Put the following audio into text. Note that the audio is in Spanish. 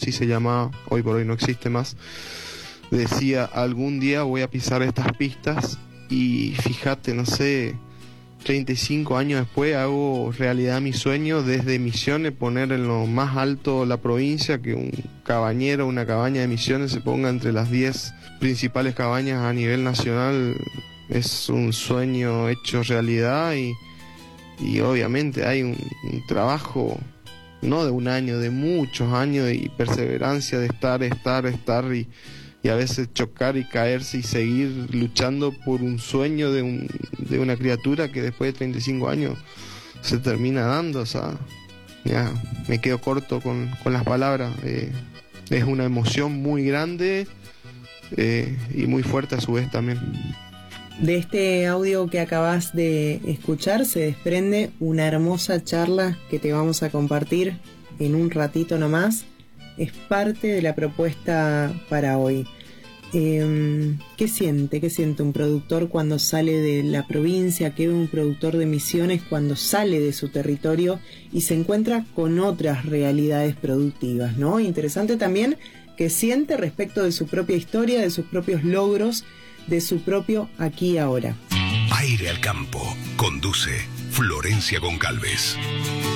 así se llamaba, hoy por hoy no existe más, decía: algún día voy a pisar estas pistas. Y fíjate, no sé, 35 años después hago realidad mi sueño desde Misiones, poner en lo más alto la provincia, que un cabañero, una cabaña de Misiones se ponga entre las 10 principales cabañas a nivel nacional. Es un sueño hecho realidad y obviamente hay un trabajo, no de un año, de muchos años, y perseverancia de estar y a veces chocar y caerse y seguir luchando por un sueño de una criatura que después de 35 años se termina dando. O sea, ya me quedo corto con las palabras. Es una emoción muy grande y muy fuerte a su vez también. De este audio que acabas de escuchar se desprende una hermosa charla que te vamos a compartir en un ratito nomás. Es parte de la propuesta para hoy. ¿Qué siente un productor cuando sale de la provincia? ¿Qué ve un productor de Misiones cuando sale de su territorio y se encuentra con otras realidades productivas, ¿no? Interesante también que siente respecto de su propia historia, de sus propios logros, de su propio aquí y ahora. Aire al campo. Conduce Florencia Goncalves.